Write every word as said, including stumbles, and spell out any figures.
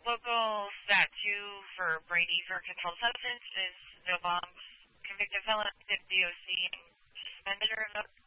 Local stat two for Brady for controlled substance is no bombs, convicted felon, D O C, suspended or revoked.